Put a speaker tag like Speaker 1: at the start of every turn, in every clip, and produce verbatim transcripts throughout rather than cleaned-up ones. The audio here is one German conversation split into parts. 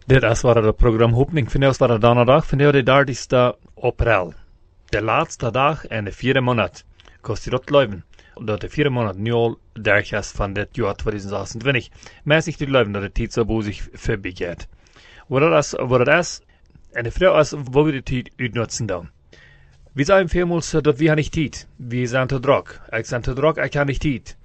Speaker 1: Dit is waar het programma opening vandaag was donderdag, vandaag de dertigste april. De laatste dag en de vierde maand. Kost je dat luiven. Dat de vierde maand nu al dertig is van dit jaar twintig zesentwintig. Meestal te luiven dat de tijd zo boos zich voorbij gaat. Wat het is, wat het is, en de vraag is, wat we de tijd uitnutzen dan. We zeggen vielmals dat we niet tijd. We zijn te druk. Ik ben te druk, ik heb niet tijd.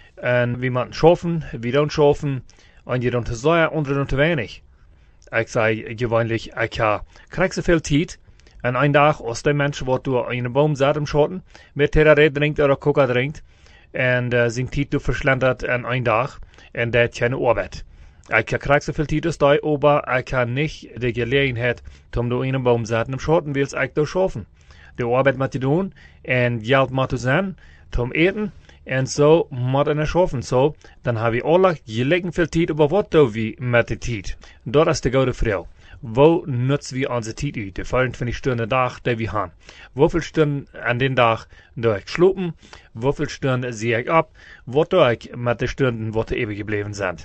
Speaker 1: En we moeten schaffen, we doen schaffen, en je doet te zeer, anderen doen te weinig. Ik zei gewoonlijk, ik uh, krijg zoveel tijd. En een dag, als de mensen wat door een boom zat im Schotten, met Terrare drinkt oder Coca drinkt, en uh, zijn tijd door verslendert in een dag, en dat geen arbeid. Ik krijg zoveel tijd als die, maar ik heb niet de gelegenheid om door een boom zat im Schotten, wil ik door schaffen. De arbeid moet je doen, en geld moet je zijn, om eten, en zo moet je schaffen. Zo, dan hebben we alle gelijk veel tijd, maar wat doen we met de tijd? Dat is de goede vraag. Wo nutzen we onze tijd uit? De vierentwintig Stunden dag die we hebben. Hoeveel stunden aan den dag doe ik slopen? Hoeveel stunden zie ik op? Wat doe ik met de stunden wat er even gebleven zijn?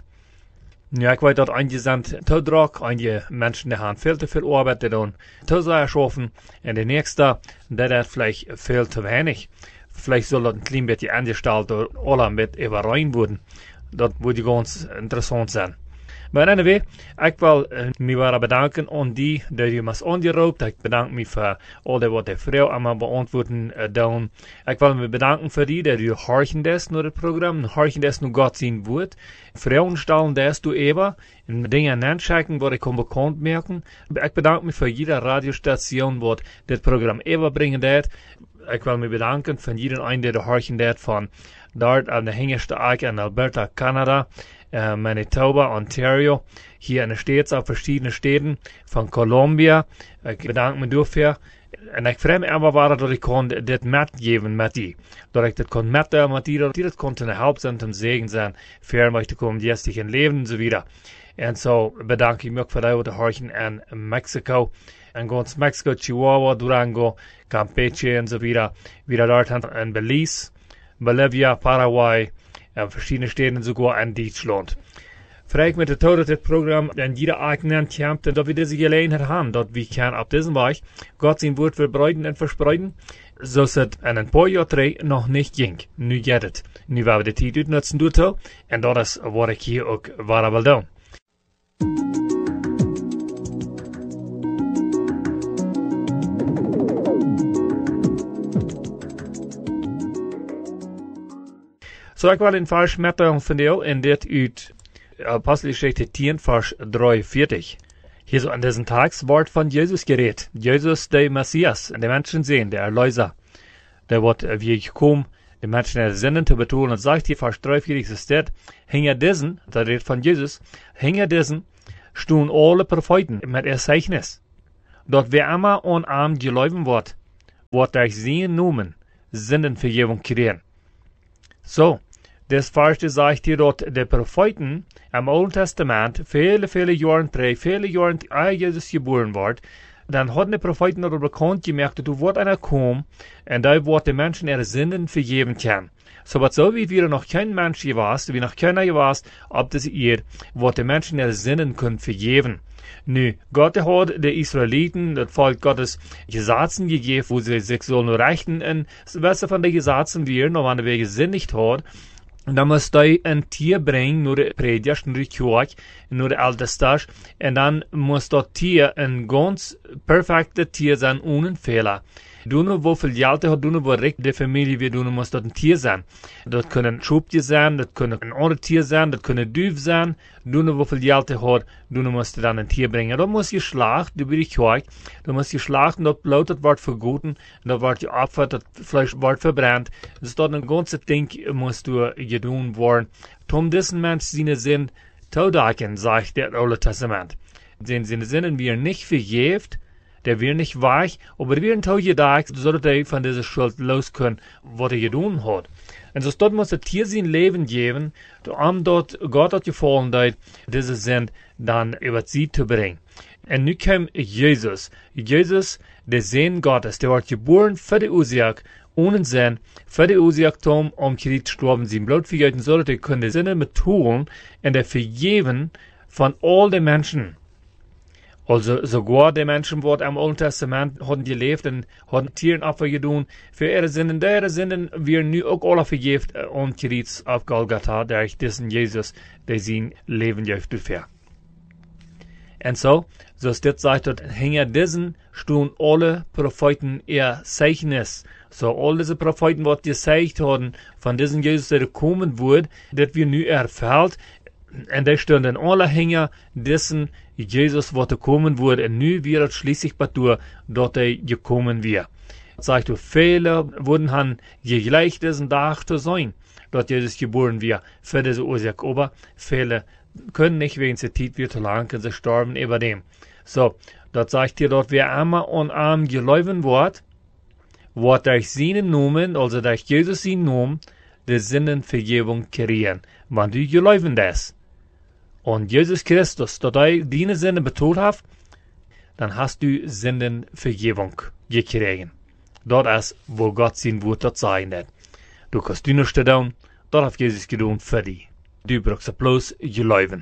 Speaker 1: Ja, ik weet dat einige zijn te druk, einige mensen die hebben veel te veel arbeid te doen, te zeer schaffen, en de nächste, dat is vielleicht veel te weinig. Vielleicht soll das ein klein bisschen angestalt oder alle ein bisschen überrein worden. Das würde ganz interessant sein. Maar anyway, ik wil uh, me wel bedanken aan die die je mij aangeroepen. Ik bedank me voor al die wat de vrouw aan me beantwoorden uh, doen. Ik wil me bedanken voor die die je horchen des naar het programma, horchen des naar God zien woord. Vrouwen stellen des du even, en dingen aanschaken wat ik kan bekend merken. Ik bedank me voor jede radiostation wat dit programma even brengen deed. Ik wil me bedanken van iedereen die de horchen deed van daar aan de Hengerste Eik in Alberta, Canada. Uh, Manitoba, Ontario, hier in de States, auf verschiedene Städten von Columbia. Ik bedank me dafür. En ik vraag me einfach waar dat ik kon dit metgeven met die. Dat ik dit kon metdelen met die, dat die dat kon een help zijn, een zegen zijn, voor mij te komen, gestigen leven en zo wieder. En zo bedank ik me ook voor dat te horen in Mexico. En ganz Mexico, Chihuahua, Durango, Campeche en zo wieder. Wieder dort in Belize, Bolivia, Paraguay, in verschiedene Städten sogar in Deutschland. Frag mit der Tod das Programm, denn jeder eigenen kämpft, dass wir diese Gelegenheit haben, dass wir können auf diesem Weg Gott sein Wort verbreiten und verspreiten, so es in ein paar Jahren noch nicht ging. Nu geht es. Nu werden wir die Zeit utnutzen, du to, und das ist, was ich hier auch wahr will tun. So, ik wil een vers mettelen van deel in dit uit Apostelgeschichte tien, vers drieënveertig. Hier so an diesem Tags wordt van Jezus geredet. Jezus, de Messias, en de mensen zien, de Erlöser. Der wordt wie gekomen, de mensen er zinnen te betonen. Und sagt hier, vers drieënveertig ist das, hinter diesen, da redet von Jesus, hinter diesen stehen alle Propheten mit ihr Zeichnis. Dort wer immer an arm geläufen wird, wird durch sie nomen, Sündenvergebung kriegen. So, das Verste sagt hier dort, die Propheten im Alten Testament, viele, viele Jahre drei, viele Jahre, ehe Jesus geboren wird, dann hatten die Propheten darüber bekannt gemerkt, dass du wird einer kommen, und da wird die Menschen ihre Sünden vergeben können. So, was so wie wir noch kein Mensch gewasst, wie noch keiner gewasst, ob das ihr, wird die Menschen ihre Sünden können vergeben. Nu, Gott hat die Israeliten, das Volk Gottes, Gesetzen gegeben, wo sie sich sollen rechten, und was von den Gesetzen wir noch an der Wege Sinn nicht hat, dan moest hij een tier brengen naar de predikers, naar de kerk, naar de ältestes, en dan moest dat tier een ganz perfecte tier zijn, ohne Fehler. Doen hoeveel geld had, doen wat recht de familie weer doen, moest dat een tier zijn. Dat kunnen Schubtje zijn, dat kunnen een ander tier zijn, dat kunnen duif zijn. Doen hoeveel geld had, doen moest dan een tier brengen. Dan moest je slacht, door de kerk, dan moest je slachten, dat bloot, dat wordt vergoten, dat wordt je opvat, dat vlees wordt verbrand. Dus dat een ganze ding moest du gedaan worden. Tom diesen Mensch seine Sinn taudaken, sagt der Alte Testament. Den seine Sinnen wir nicht vergeeft, der wird nicht weich, aber wir ein Tag gedacht, so dass er von dieser Schuld los können, was er getan hat. Und so dort muss der Tier sein Leben geben, um dort Gott hat gefallen, dass diese Sinn dann über sie zu bringen. Und nu kam Jesus. Jesus, der Sohn Gottes, der wird geboren für die Ursache, ohne Sinn, für die Ursache, um, um zu sterben, sein Blut vergeben, so dass er die Sinne mit tun und er vergeben von all den Menschen. Also sogar die Menschen, die am Alten Testament hatten gelebt und hatten Tieren Opfer getan, für ihre Sünden, deren Sünden wir nu auch alle vergeeft und Kreuz auf Golgatha, der ich diesen Jesus, der sein Leben gibt, dafür. Und so, so steht sagt, dort hinter diesen stehen alle Propheten ihr Zeichnis. So, all diese Propheten, die gezeigt haben, von diesem Jesus, der kommen wird, das wir nu erfällt, und da stehen alle hinter diesen Jesus, der kommen wird, und nu wird es schließlich betur, dort er gekommen wird. Sagt du, viele wurden han gleich diesen Tag zu sein, dort Jesus geboren wird, für diese Ursache, aber viele können nicht wegen der Zeit wird zu lang, und sie sterben über dem. So, dort sagt ihr, dort wer einmal und arm geläufen wird, wird durch seinen Namen, also durch Jesus seinen Namen, die Sündenvergebung kriegen. Wenn du geläufen das, und Jesus Christus, dort er deine Sünden betont hat, dann hast du Sündenvergebung gekriegt. Dort ist, wo Gott sein Wort dort sein wird. Du kannst du nicht tun, dort hat Jesus getan für dich. Du brauchst bloß geläufen.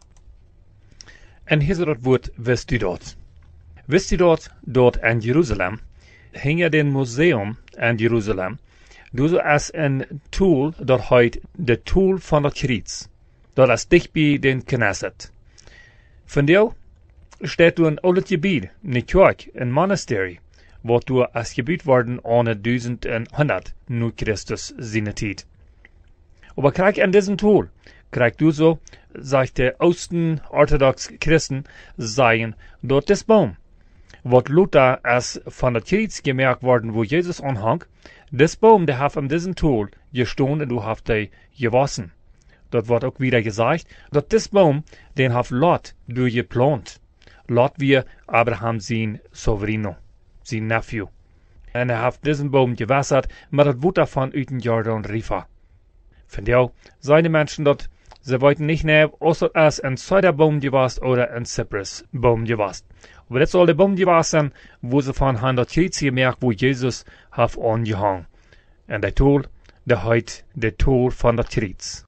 Speaker 1: Und hier ist das Wort, wisst du dort. Wisst du dort, dort in Jerusalem, hing ja den Museum in Jerusalem, du so als ein Tool, dort heute, der Tool von der Kreuz. Dort ist dicht bei den Knesset. Von dir steht du ein altes Gebiet, eine Kirche, ein Monastery, wo du als Gebiet worden ohne tausendeinhundert, nur Christus seine Zeit. Aber krieg an diesem Tool, krieg du so, sagt der Osten-Orthodox Christen, sagen, dort ist Baum. Wat Luther als von der Kreuz gemerkt worden, wo Jesus anhang, das Baum, der hat an diesem Tool gestanden und du hast den gewaschen. Dort wird auch wieder gesagt, dass das Baum, den hat Lot du geplant. Lot wie Abraham sein Sovrino, sein Nephew. Und er hat diesen Baum gewassert, mit das Wasser von über Jordan River. Von dir, seine Menschen dort, sie wollten nicht nehmen, außer als ein Zederbaum gewasst oder ein Zypressbaum gewasst. Aber das soll der Baum gewasst sein, wo sie von der Kreuz gemerkt, wo Jesus hat angehangen. Und der Tool, der heute der Tool von der Kreuz.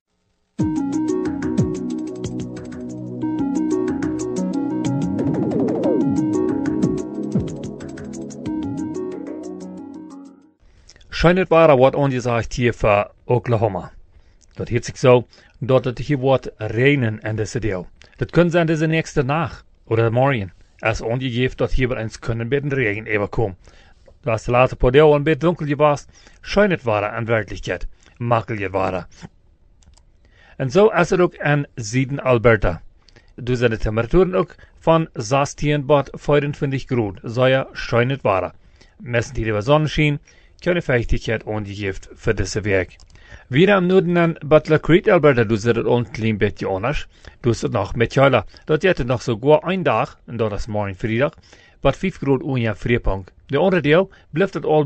Speaker 1: Scheint war was angesagt hier für Oklahoma. Dort hört sich so, dort hat hier wird regnen in dieser Deal. Das können sein, diese nächste Nacht oder morgen. Als angegeben, dass hier bei uns können mit dem Regen überkommen. Da ist later po der ein bisschen dunkel gewesen, scheint war in Wirklichkeit, makelig war. Und so ist es auch in Süden Alberta. Du sind die Temperaturen auch von sechzehn bis fünfundfünfzig Grad, so ja scheint war. Messen die über Sonnenschein, keine Feuchtigkeit angegeben für diese Werk. Wieder am Norden an Butler Creek, Alberta, du seht es ein klein bisschen anders. Du seht noch mit Keuler. Dort hätte noch sogar ein Tag, und dort ist morgen Freitag, bei fünf Grad ohne Frühpunkt. Der andere Teil bleibt es all